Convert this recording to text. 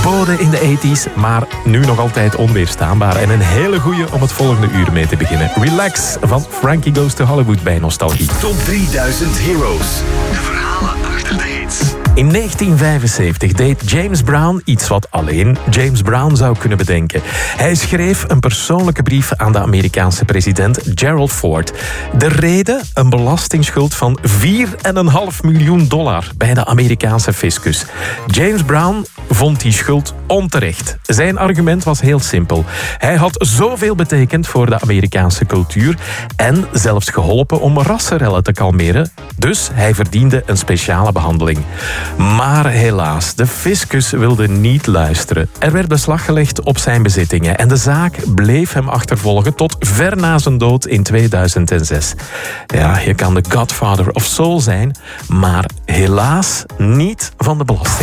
Verboden in de 80s, maar nu nog altijd onweerstaanbaar. En een hele goeie om het volgende uur mee te beginnen. Relax van Frankie Goes to Hollywood bij Nostalgie. Top 3000 Heroes. De verhalen achter de hits. In 1975 deed James Brown iets wat alleen James Brown zou kunnen bedenken. Hij schreef een persoonlijke brief aan de Amerikaanse president Gerald Ford. De reden? Een belastingsschuld van $4,5 miljoen bij de Amerikaanse fiscus. James Brown vond die schuld onterecht. Zijn argument was heel simpel. Hij had zoveel betekend voor de Amerikaanse cultuur en zelfs geholpen om rassenrellen te kalmeren. Dus hij verdiende een speciale behandeling. Maar helaas, de fiscus wilde niet luisteren. Er werd beslag gelegd op zijn bezittingen en de zaak bleef hem achtervolgen tot ver na zijn dood in 2006. Ja, je kan de Godfather of Soul zijn, maar helaas niet van de belasting.